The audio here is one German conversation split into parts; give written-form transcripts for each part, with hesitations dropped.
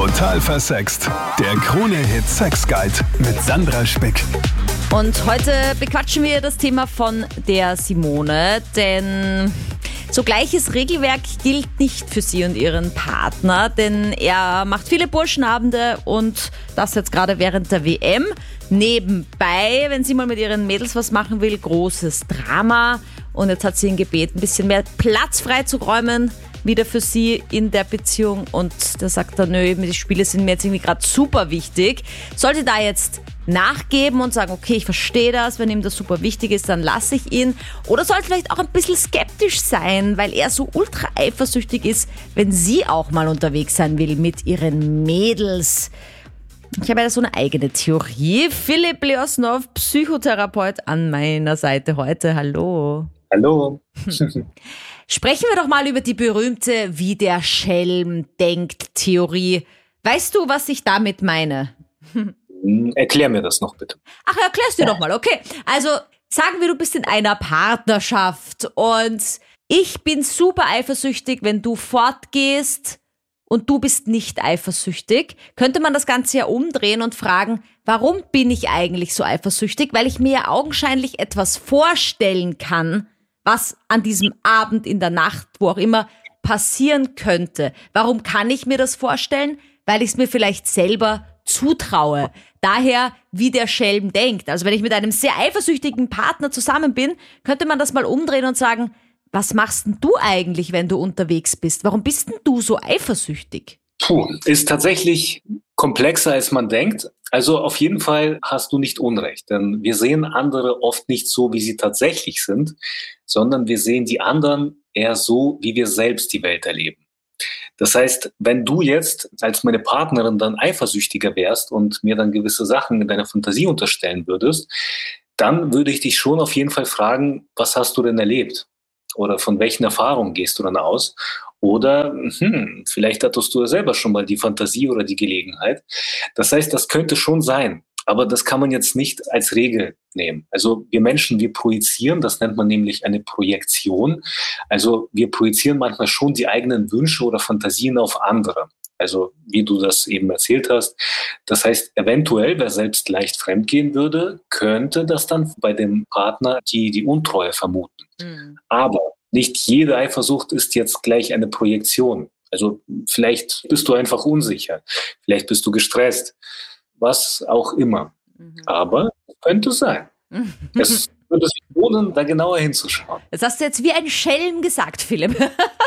Total versext. Der Krone-Hit Sex Guide mit Sandra Spick. Und heute bequatschen wir das Thema von der Simone, denn so gleiches Regelwerk gilt nicht für sie und ihren Partner, denn er macht viele Burschenabende und das jetzt gerade während der WM. Nebenbei, wenn sie mal mit ihren Mädels was machen will, großes Drama. Und jetzt hat sie ihn gebeten, ein bisschen mehr Platz freizuräumen, wieder für sie in der Beziehung. Und da sagt er, nö, die Spiele sind mir jetzt irgendwie gerade super wichtig. Sollte da jetzt nachgeben und sagen, okay, ich verstehe das, wenn ihm das super wichtig ist, dann lasse ich ihn. Oder sollte vielleicht auch ein bisschen skeptisch sein, weil er so ultra eifersüchtig ist, wenn sie auch mal unterwegs sein will mit ihren Mädels. Ich habe ja so eine eigene Theorie. Philipp Leosnov, Psychotherapeut an meiner Seite heute. Hallo. Hallo. Sprechen wir doch mal über die berühmte Wie der Schelm denkt Theorie. Weißt du, was ich damit meine? Erklär mir das noch bitte. Ach, erklär's dir doch mal, okay. Also sagen wir, du bist in einer Partnerschaft und ich bin super eifersüchtig, wenn du fortgehst und du bist nicht eifersüchtig. Könnte man das Ganze ja umdrehen und fragen, warum bin ich eigentlich so eifersüchtig? Weil ich mir ja augenscheinlich etwas vorstellen kann, was an diesem Abend, in der Nacht, wo auch immer, passieren könnte. Warum kann ich mir das vorstellen? Weil ich es mir vielleicht selber zutraue. Daher, wie der Schelm denkt. Also wenn ich mit einem sehr eifersüchtigen Partner zusammen bin, könnte man das mal umdrehen und sagen, was machst denn du eigentlich, wenn du unterwegs bist? Warum bist denn du so eifersüchtig? Ist tatsächlich komplexer, als man denkt. Also auf jeden Fall hast du nicht Unrecht, denn wir sehen andere oft nicht so, wie sie tatsächlich sind, sondern wir sehen die anderen eher so, wie wir selbst die Welt erleben. Das heißt, wenn du jetzt als meine Partnerin dann eifersüchtiger wärst und mir dann gewisse Sachen in deiner Fantasie unterstellen würdest, dann würde ich dich schon auf jeden Fall fragen, was hast du denn erlebt? Oder von welchen Erfahrungen gehst du dann aus? Oder vielleicht hattest du ja selber schon mal die Fantasie oder die Gelegenheit. Das heißt, das könnte schon sein. Aber das kann man jetzt nicht als Regel nehmen. Also wir Menschen, wir projizieren, das nennt man nämlich eine Projektion. Also wir projizieren manchmal schon die eigenen Wünsche oder Fantasien auf andere. Also wie du das eben erzählt hast. Das heißt, eventuell, wer selbst leicht fremdgehen würde, könnte das dann bei dem Partner die Untreue vermuten. Mhm. Aber nicht jede Eifersucht ist jetzt gleich eine Projektion. Also vielleicht bist du einfach unsicher, vielleicht bist du gestresst, was auch immer. Mhm. Aber könnte sein. Es würde sich lohnen, da genauer hinzuschauen. Das hast du jetzt wie ein Schelm gesagt, Philipp.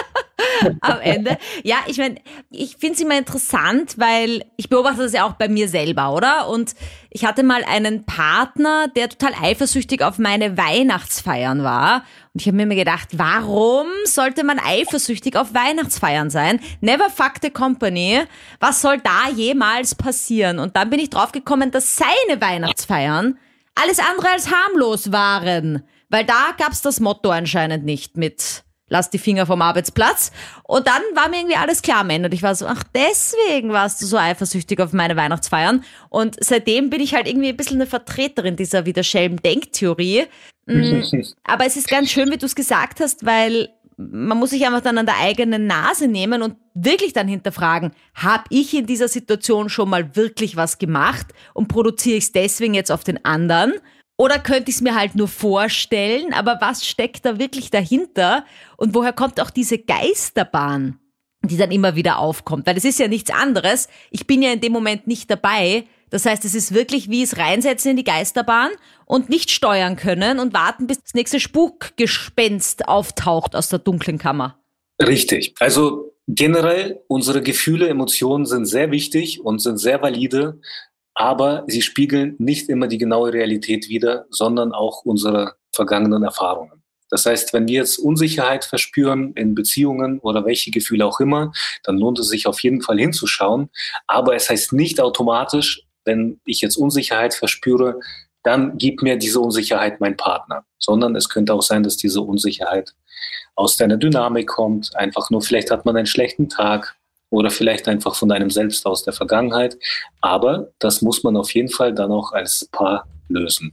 Am Ende. Ja, ich meine, ich finde es immer interessant, weil ich beobachte das ja auch bei mir selber, oder? Und ich hatte mal einen Partner, der total eifersüchtig auf meine Weihnachtsfeiern war. Und ich habe mir immer gedacht, warum sollte man eifersüchtig auf Weihnachtsfeiern sein? Never fuck the company. Was soll da jemals passieren? Und dann bin ich draufgekommen, dass seine Weihnachtsfeiern alles andere als harmlos waren. Weil da gab's das Motto anscheinend nicht mit lass die Finger vom Arbeitsplatz. Und dann war mir irgendwie alles klar am Ende. Und ich war so, ach, deswegen warst du so eifersüchtig auf meine Weihnachtsfeiern. Und seitdem bin ich halt irgendwie ein bisschen eine Vertreterin dieser wie der Schelm-Denk-Theorie. Aber es ist ganz schön, wie du es gesagt hast, weil man muss sich einfach dann an der eigenen Nase nehmen und wirklich dann hinterfragen, habe ich in dieser Situation schon mal wirklich was gemacht und produziere ich es deswegen jetzt auf den anderen? Oder könnte ich es mir halt nur vorstellen, aber was steckt da wirklich dahinter? Und woher kommt auch diese Geisterbahn, die dann immer wieder aufkommt? Weil es ist ja nichts anderes. Ich bin ja in dem Moment nicht dabei. Das heißt, es ist wirklich wie es reinsetzen in die Geisterbahn und nicht steuern können und warten, bis das nächste Spukgespenst auftaucht aus der dunklen Kammer. Richtig. Also generell, unsere Gefühle, Emotionen sind sehr wichtig und sind sehr valide. Aber sie spiegeln nicht immer die genaue Realität wider, sondern auch unsere vergangenen Erfahrungen. Das heißt, wenn wir jetzt Unsicherheit verspüren in Beziehungen oder welche Gefühle auch immer, dann lohnt es sich auf jeden Fall hinzuschauen. Aber es heißt nicht automatisch, wenn ich jetzt Unsicherheit verspüre, dann gibt mir diese Unsicherheit mein Partner. Sondern es könnte auch sein, dass diese Unsicherheit aus deiner Dynamik kommt. Einfach nur, vielleicht hat man einen schlechten Tag. Oder vielleicht einfach von einem selbst aus der Vergangenheit. Aber das muss man auf jeden Fall dann auch als Paar lösen.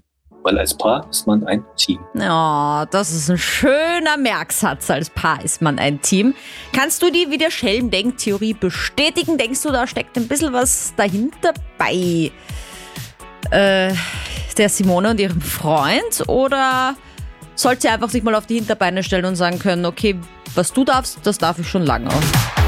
weil als Paar ist man ein Team. Ja, das ist ein schöner Merksatz. Als Paar ist man ein Team. Kannst du die wie der Schelm-Denktheorie bestätigen? Denkst du, da steckt ein bisschen was dahinter bei der Simone und ihrem Freund? Oder sollte sie einfach sich mal auf die Hinterbeine stellen und sagen können, okay, was du darfst, das darf ich schon lange.